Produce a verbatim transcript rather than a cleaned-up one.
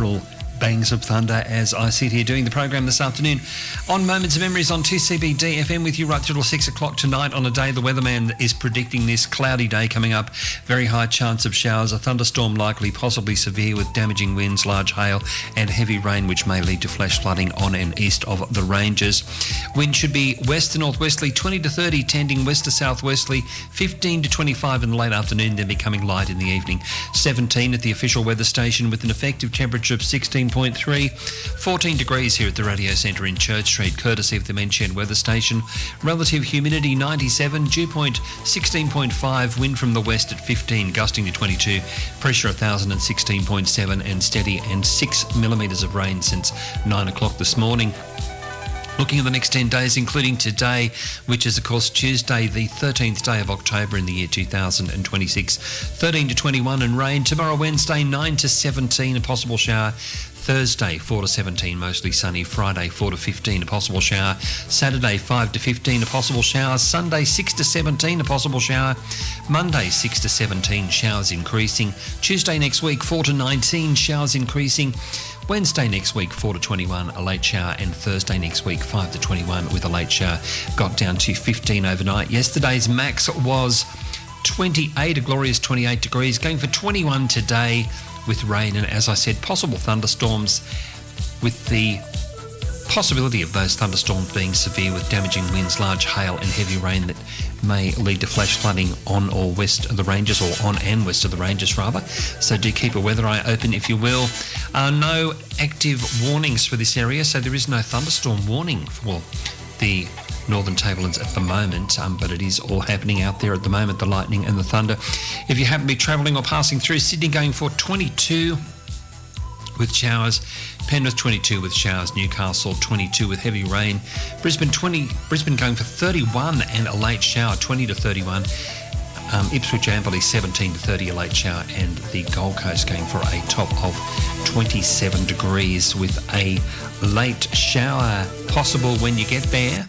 several bangs of thunder as I sit here doing the program this afternoon on Moments of Memories on two C B D F M with you right through till six o'clock tonight on a day the weatherman is predicting this cloudy day coming up. Very high chance of showers, a thunderstorm likely, possibly severe with damaging winds, large hail and heavy rain which may lead to flash flooding on and east of the ranges. Wind should be west to northwesterly, twenty to thirty, tending west to southwesterly, fifteen to twenty-five in the late afternoon, then becoming light in the evening. seventeen at the official weather station with an effective temperature of sixteen point three, fourteen degrees here at the radio centre in Church Street, courtesy of the Menchien weather station. Relative humidity ninety-seven, dew point sixteen point five, wind from the west at fifteen, gusting to twenty-two, pressure one thousand sixteen point seven and steady, and six millimetres of rain since nine o'clock this morning. Looking at the next ten days, including today, which is, of course, Tuesday, the thirteenth day of October in the year two thousand twenty-six. thirteen to twenty-one and rain. Tomorrow, Wednesday, nine to seventeen, a possible shower. Thursday, four to seventeen, mostly sunny. Friday, four to fifteen, a possible shower. Saturday, five to fifteen, a possible shower. Sunday, six to seventeen, a possible shower. Monday, six to seventeen, showers increasing. Tuesday next week, four to nineteen, showers increasing. Wednesday next week, four to twenty-one, a late shower, and Thursday next week, five to twenty-one with a late shower. Got down to fifteen overnight. Yesterday's max was twenty-eight, a glorious twenty-eight degrees, going for twenty-one today with rain, and as I said, possible thunderstorms, with the possibility of those thunderstorms being severe with damaging winds, large hail and heavy rain that may lead to flash flooding on or west of the ranges, or on and west of the ranges rather. So do keep a weather eye open if you will. Uh, no active warnings for this area, so there is no thunderstorm warning for the Northern Tablelands at the moment, um, but it is all happening out there at the moment, the lightning and the thunder. If you happen to be travelling or passing through Sydney, going for twenty-two with showers, Penrith twenty-two with showers, Newcastle twenty-two with heavy rain, Brisbane twenty, Brisbane going for thirty-one and a late shower, twenty to thirty-one, um, Ipswich Amberley seventeen to thirty, a late shower, and the Gold Coast going for a top of twenty-seven degrees with a late shower possible when you get there.